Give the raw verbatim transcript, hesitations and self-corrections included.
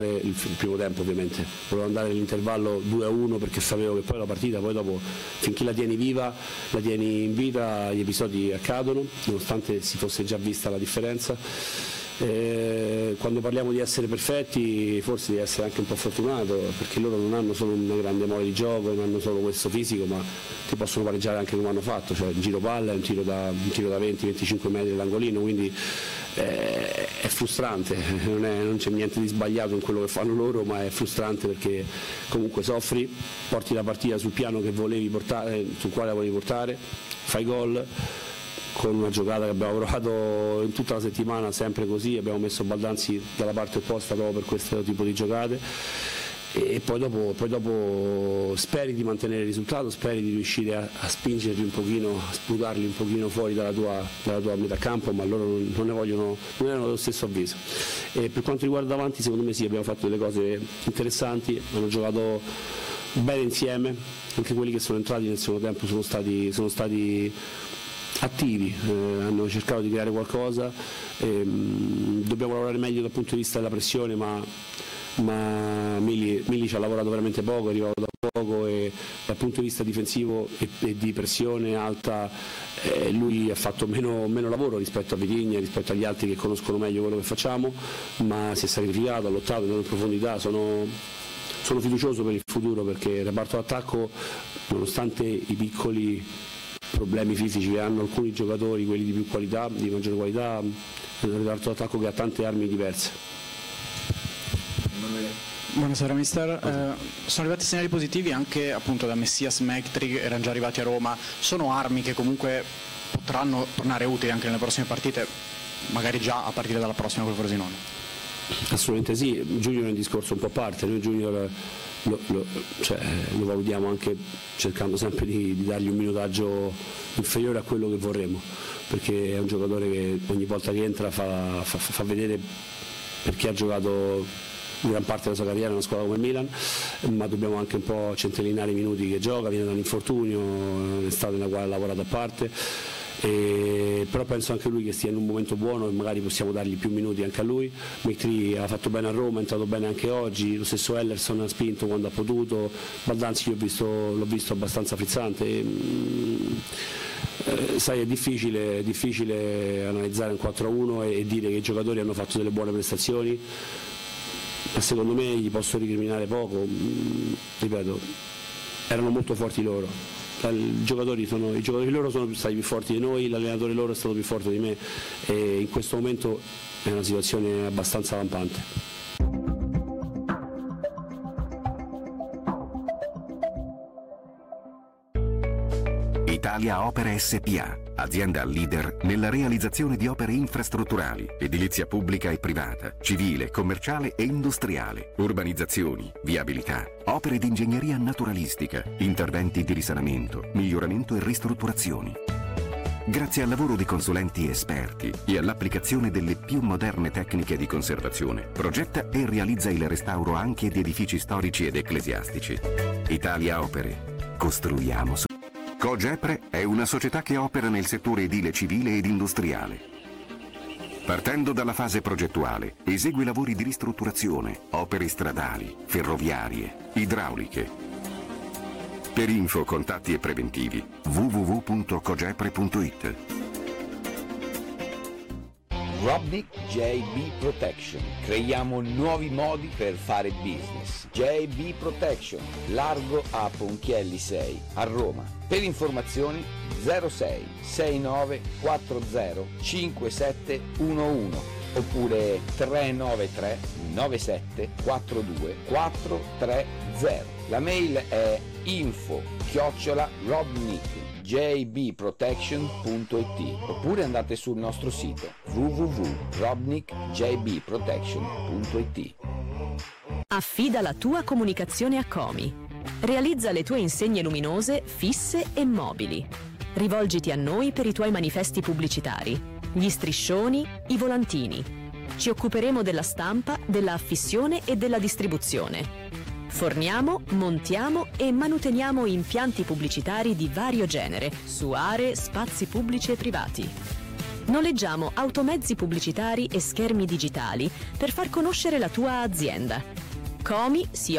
il, il primo tempo, ovviamente volevo andare nell'intervallo due a uno perché sapevo che poi la partita poi dopo, finché la tieni viva, la tieni in vita, gli episodi accadono nonostante si fosse già vista la differenza. Eh, quando parliamo di essere perfetti forse di essere anche un po' fortunato, perché loro non hanno solo una grande mole di gioco, non hanno solo questo fisico, ma ti possono pareggiare anche come hanno fatto, cioè un giro palla, un tiro da, un tiro da venti venticinque metri all'angolino, quindi eh, è frustrante, non, è, non c'è niente di sbagliato in quello che fanno loro, ma è frustrante perché comunque soffri, porti la partita sul piano che volevi portare, sul quale la volevi portare, fai gol con una giocata che abbiamo provato in tutta la settimana, sempre così, abbiamo messo Baldanzi dalla parte opposta proprio per questo tipo di giocate e poi dopo, poi dopo speri di mantenere il risultato, speri di riuscire a, a spingerli un pochino, a sputarli un pochino fuori dalla tua, dalla tua metà campo, ma loro non, non ne vogliono, non erano dello stesso avviso. E per quanto riguarda avanti, secondo me sì, abbiamo fatto delle cose interessanti, hanno giocato bene insieme, anche quelli che sono entrati nel secondo tempo sono stati, sono stati attivi, eh, hanno cercato di creare qualcosa, ehm, dobbiamo lavorare meglio dal punto di vista della pressione, ma, ma Mili, Mili ci ha lavorato veramente poco, è arrivato da poco e dal punto di vista difensivo e, e di pressione alta eh, lui ha fatto meno, meno lavoro rispetto a Vitigna, rispetto agli altri che conoscono meglio quello che facciamo, ma si è sacrificato, ha lottato, è andato in profondità, sono, sono fiducioso per il futuro perché il reparto d'attacco, nonostante i piccoli problemi fisici che hanno alcuni giocatori, quelli di più qualità, di maggiore qualità, è un reparto d'attacco che ha tante armi diverse. Buonasera mister, eh, sono arrivati segnali positivi anche appunto da Messias, Mektri, erano già arrivati a Roma, sono armi che comunque potranno tornare utili anche nelle prossime partite, magari già a partire dalla prossima col Frosinone? Assolutamente sì, Junior è un discorso un po' a parte, noi Junior lo, lo, cioè, lo valutiamo anche cercando sempre di, di dargli un minutaggio inferiore a quello che vorremmo, perché è un giocatore che ogni volta che entra fa, fa, fa vedere perché ha giocato gran parte della sua carriera in una squadra come il Milan, ma dobbiamo anche un po' centellinare i minuti che gioca, viene da un infortunio, un'estate nella quale ha lavorato a parte. E, però penso anche lui che stia in un momento buono e magari possiamo dargli più minuti anche a lui. Mektri ha fatto bene a Roma, è entrato bene anche oggi, lo stesso Ellerson ha spinto quando ha potuto, Baldanzi l'ho visto, l'ho visto abbastanza frizzante e, eh, sai, è difficile, è difficile analizzare un quattro a uno e, e dire che i giocatori hanno fatto delle buone prestazioni, ma secondo me gli posso recriminare poco, ripeto, erano molto forti loro. I giocatori, sono, i giocatori loro sono stati più forti di noi, l'allenatore loro è stato più forte di me e in questo momento è una situazione abbastanza lampante. Italia Opere S P A, azienda leader nella realizzazione di opere infrastrutturali, edilizia pubblica e privata, civile, commerciale e industriale, urbanizzazioni, viabilità, opere di ingegneria naturalistica, interventi di risanamento, miglioramento e ristrutturazioni. Grazie al lavoro di consulenti esperti e all'applicazione delle più moderne tecniche di conservazione, progetta e realizza il restauro anche di edifici storici ed ecclesiastici. Italia Opere. Costruiamo su. Cogepre è una società che opera nel settore edile civile ed industriale. Partendo dalla fase progettuale, esegue lavori di ristrutturazione, opere stradali, ferroviarie, idrauliche. Per info, contatti e preventivi w w w punto cogepre punto it. Robnik J B Protection. Creiamo nuovi modi per fare business. J B Protection, largo a Ponchielli sei, a Roma. Per informazioni zero sei sei nove quattro zero cinque sette uno uno oppure tre nove tre nove sette quattro due quattro tre zero. La mail è info chiocciola robnik j b protection punto it oppure andate sul nostro sito w w w punto robnik j b protection punto it. Affida la tua comunicazione a Comi. Realizza le tue insegne luminose, fisse e mobili. Rivolgiti a noi per i tuoi manifesti pubblicitari, gli striscioni, i volantini. Ci occuperemo della stampa, della affissione e della distribuzione. Forniamo, montiamo e manuteniamo impianti pubblicitari di vario genere su aree, spazi pubblici e privati. Noleggiamo automezzi pubblicitari e schermi digitali per far conoscere la tua azienda. Comi si